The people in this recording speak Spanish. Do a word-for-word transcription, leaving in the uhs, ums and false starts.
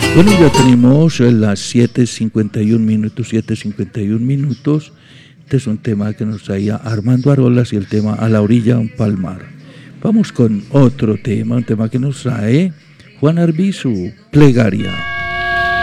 Bueno, ya tenemos las siete cincuenta y uno minutos, siete cincuenta y uno minutos. Este es un tema que nos traía Armando Arolas y el tema A la orilla un palmar. Vamos con otro tema, un tema que nos trae Juan Arbizu, Plegaria.